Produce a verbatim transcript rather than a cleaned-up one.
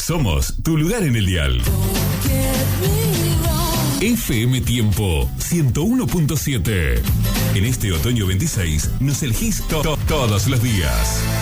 Somos tu lugar en el dial. F M Tiempo ciento uno punto siete. En este otoño veintiséis nos elegís to- to- todos los días.